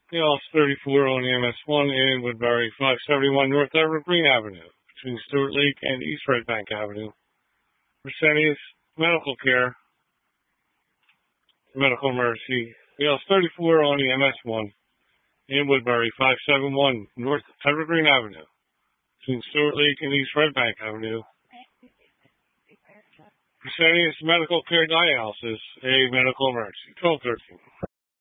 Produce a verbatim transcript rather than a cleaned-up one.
A L S thirty-four on the M S one in Woodbury, five seventy-one North Evergreen Avenue, between Stewart Lake and East Red Bank Avenue. Fresenius Medical Care, Medical Emergency. A L S thirty-four on the M S one in Woodbury, five seventy-one North Evergreen Avenue, between Stewart Lake and East Red Bank Avenue. Fresenius Medical Care Dialysis, a medical emergency. twelve thirteen.